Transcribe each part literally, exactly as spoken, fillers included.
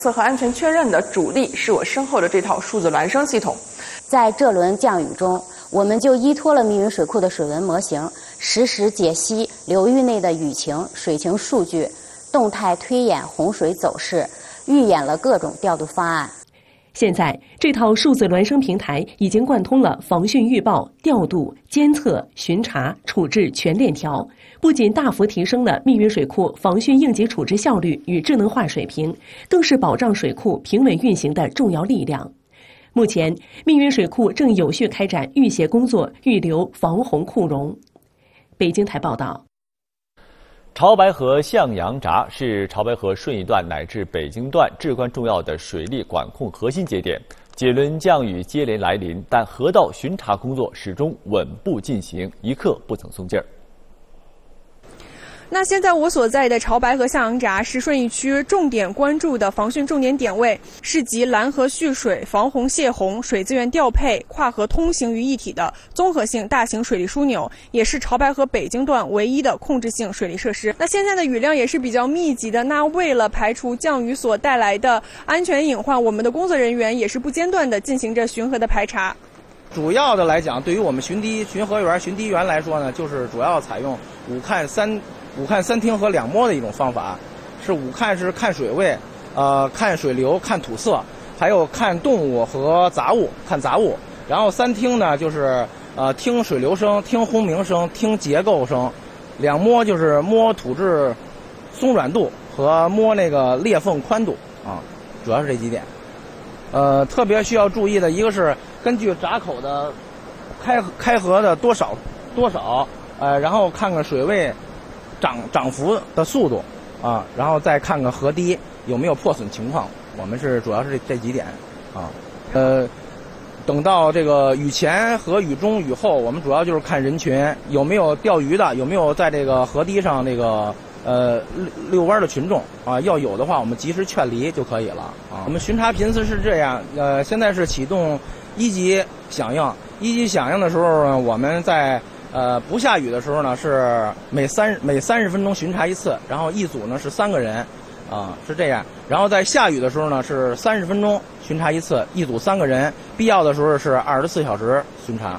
测和安全确认的主力是我身后的这套数字孪生系统。 在这轮降雨中，我们就依托了密云水库的水文模型，实时解析流域内的雨情、水情数据，动态推演洪水走势，预演了各种调度方案。 现在，这套数字孪生平台已经贯通了防汛预报、调度、监测、巡查、处置全链条，不仅大幅提升了密云水库防汛应急处置效率与智能化水平，更是保障水库平稳运行的重要力量。目前，密云水库正有序开展预协工作，预留防洪库容。北京台报道。 潮白河向阳闸是潮白河顺义段乃至北京段至关重要的水利管控核心节点。几轮降雨接连来临，但河道巡查工作始终稳步进行，一刻不曾松劲儿。 那现在我所在的潮白河向阳闸是顺义区重点关注的防汛重点点位，是集拦河蓄水、防洪泄洪、水资源调配、跨河通行于一体的综合性大型水利枢纽，也是潮白河北京段唯一的控制性水利设施。那现在的雨量也是比较密集的，那为了排除降雨所带来的安全隐患，我们的工作人员也是不间断地进行着巡河的排查。 主要的来讲，对于我们巡堤巡河员、巡堤员来说呢，就是主要采用五看三。五看三听和两摸的一种方法，是五看是看水位，呃，看水流，看土色，还有看动物和杂物，看杂物。然后三听呢，就是呃听水流声、听轰鸣声、听结构声。两摸就是摸土质松软度和摸那个裂缝宽度啊，主要是这几点。呃，特别需要注意的一个是根据闸口的开开合的多少多少，呃，然后看看水位。涨涨幅的速度啊，然后再看看河堤有没有破损情况。我们是主要是这几点啊，呃，等到这个雨前和雨中、雨后，我们主要就是看人群有没有钓鱼的，有没有在这个河堤上那个呃遛弯的群众啊，要有的话，我们及时劝离就可以了啊。我们巡查频次是这样，呃，现在是启动一级响应，一级响应的时候呢，我们在。呃，不下雨的时候呢，是每三每三十分钟巡查一次，然后一组呢是三个人，啊、呃、是这样。然后在下雨的时候呢，是三十分钟巡查一次，一组三个人，必要的时候是二十四小时巡查。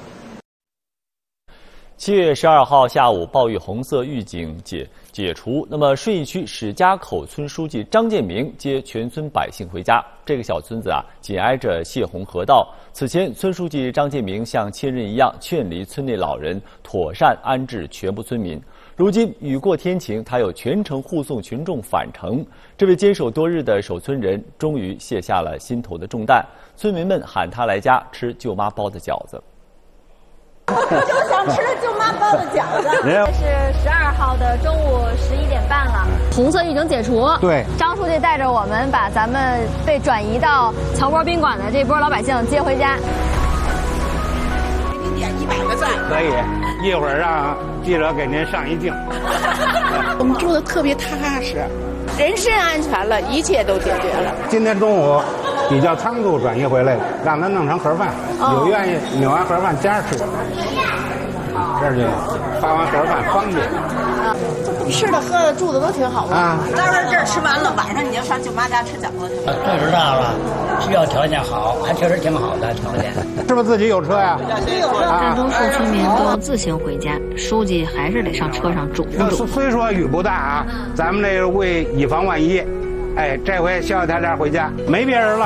七月十二号下午，暴雨红色预警解解除。那么，顺义区史家口村书记张建明接全村百姓回家。这个小村子啊，紧挨着泄洪河道。此前，村书记张建明像亲人一样劝离村内老人，妥善安置全部村民。如今雨过天晴，他又全程护送群众返程。这位坚守多日的守村人，终于卸下了心头的重担。村民们喊他来家吃舅妈包的饺子。 我就想吃舅妈包的饺子。这是十二号的中午十一点半了，红色预警解除。 对， 张书记带着我们把咱们被转移到乔波宾馆的这波老百姓接回家。 给您点一百个赞。可以，一会儿让记者给您上一镜。 我们住的特别踏实，人身安全了，一切都解决了。 今天中午比较仓促转移回来，让他弄成盒饭， 哦、 有愿意扭完盒饭夹着吃，这就发完盒饭方便。 啊，吃的、喝的、住的都挺好的啊。 当然这儿吃完了，晚上你就上舅妈家吃饺子去。 岁数大了，需要条件好，还确实挺好的条件。 是不是自己有车呀？ 大多数村民都要自行回家，书记还是得上车上嘱咐嘱咐。 虽说雨不大啊，咱们这个为以防万一，哎，这回消消点点回家，没别人了。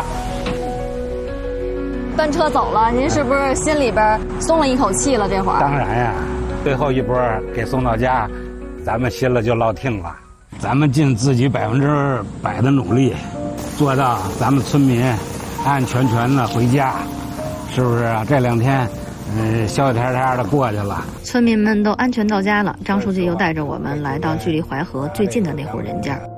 班车走了，您是不是心里边松了一口气了？这会儿当然呀，最后一波给送到家，咱们心里就落听了。咱们尽自己百分之百的努力，做到咱们村民安安全全的回家，是不是啊？这两天，嗯，消消停停的过去了。 村民们都安全到家了，张书记又带着我们来到距离淮河最近的那户人家。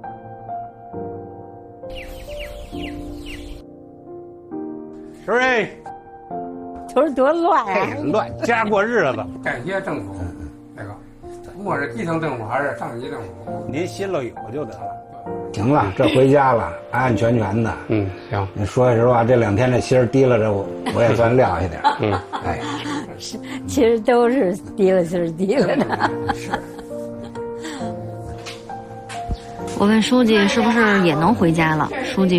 是不是？ 就是多乱啊！ 乱，家过日子。 感谢政府，那个，不管是基层政府还是上级政府， 您心里有就得了。行了，这回家了，安安全全的。 嗯，行。 你说实话，这两天这心儿提了着，我我也算撂下点。嗯，哎， 是，其实都是提了心儿提了的。 是。 我问书记是不是也能回家了？书记